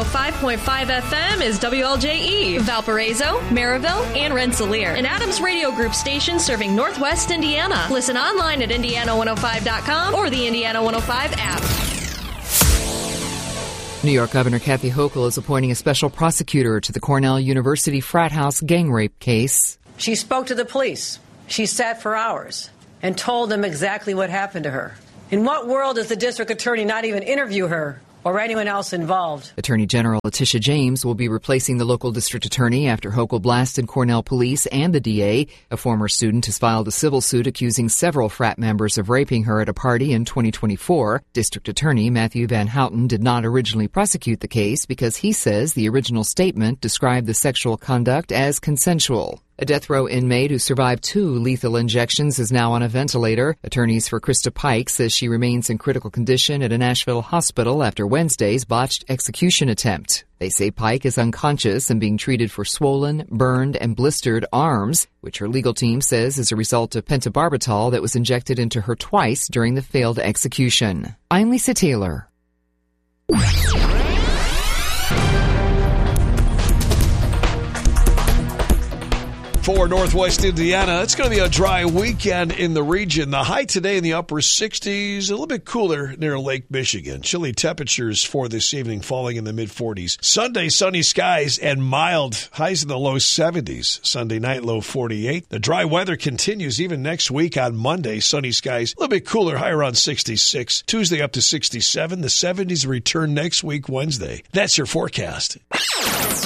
105.5 FM is WLJE, Valparaiso, Maryville, and Rensselaer, an Adams Radio Group station serving Northwest Indiana. Listen online at Indiana105.com or the Indiana 105 app. New York Governor Kathy Hochul is appointing a special prosecutor to the Cornell University frat house gang rape case. She spoke to the police. She sat for hours and told them exactly what happened to her. In what world does the district attorney not even interview her or anyone else involved? Attorney General Letitia James will be replacing the local district attorney after Hochul blasted Cornell police and the DA. A former student has filed a civil suit accusing several frat members of raping her at a party in 2024. District Attorney Matthew Van Houten did not originally prosecute the case because he says the original statement described the sexual conduct as consensual. A death row inmate who survived 2 lethal injections is now on a ventilator. Attorneys for Krista Pike says she remains in critical condition at a Nashville hospital after Wednesday's botched execution attempt. They say Pike is unconscious and being treated for swollen, burned, and blistered arms, which her legal team says is a result of pentobarbital that was injected into her twice during the failed execution. I'm Lisa Taylor. For Northwest Indiana, it's going to be a dry weekend in the region. The high today in the upper 60s, a little bit cooler near Lake Michigan. Chilly temperatures for this evening falling in the mid-40s. Sunday, sunny skies and mild, highs in the low 70s. Sunday night, low 48. The dry weather continues even next week on Monday. Sunny skies, a little bit cooler, high around 66. Tuesday up to 67. The 70s return next week, Wednesday. That's your forecast.